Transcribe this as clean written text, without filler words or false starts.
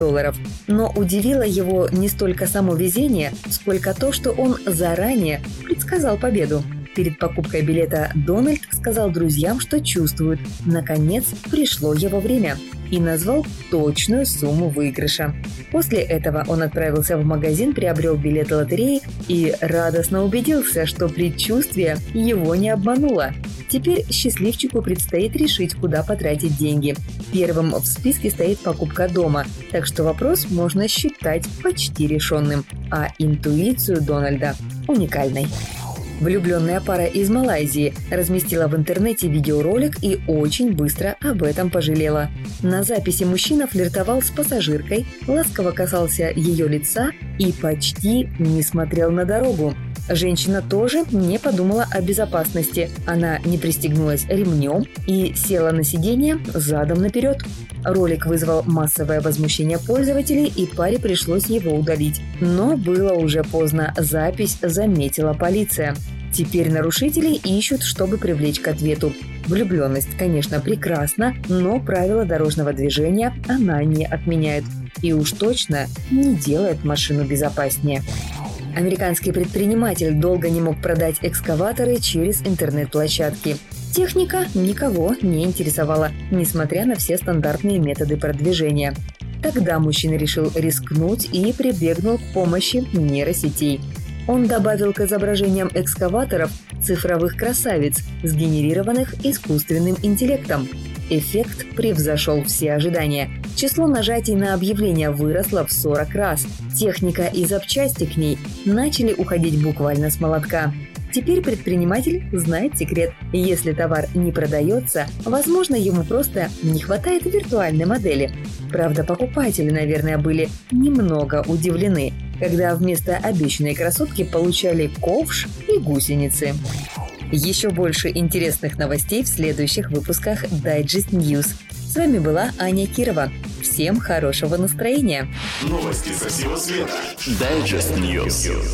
долларов. Но удивило его не столько само везение, сколько то, что он заранее предсказал победу. Перед покупкой билета Дональд сказал друзьям, что чувствует. Наконец пришло его время. И назвал точную сумму выигрыша. После этого он отправился в магазин, приобрел билеты лотереи и радостно убедился, что предчувствие его не обмануло. Теперь счастливчику предстоит решить, куда потратить деньги. Первым в списке стоит покупка дома, так что вопрос можно считать почти решенным. А интуицию Дональда уникальной. Влюбленная пара из Малайзии разместила в интернете видеоролик и очень быстро об этом пожалела. На записи мужчина флиртовал с пассажиркой, ласково касался ее лица и почти не смотрел на дорогу. Женщина тоже не подумала о безопасности. Она не пристегнулась ремнем и села на сиденье задом наперед. Ролик вызвал массовое возмущение пользователей, и паре пришлось его удалить. Но было уже поздно, запись заметила полиция. Теперь нарушителей ищут, чтобы привлечь к ответу. Влюбленность, конечно, прекрасна, но правила дорожного движения она не отменяет. И уж точно не делает машину безопаснее. Американский предприниматель долго не мог продать экскаваторы через интернет-площадки. Техника никого не интересовала, несмотря на все стандартные методы продвижения. Тогда мужчина решил рискнуть и прибегнул к помощи нейросетей. Он добавил к изображениям экскаваторов цифровых красавиц, сгенерированных искусственным интеллектом. Эффект превзошел все ожидания. Число нажатий на объявление выросло в 40 раз. Техника и запчасти к ней начали уходить буквально с молотка. Теперь предприниматель знает секрет. Если товар не продается, возможно, ему просто не хватает виртуальной модели. Правда, покупатели, наверное, были немного удивлены, когда вместо обещанной красотки получали ковш и гусеницы. Еще больше интересных новостей в следующих выпусках Digest News. С вами была Аня Кирова. Всем хорошего настроения. Новости со всего света. Digest News.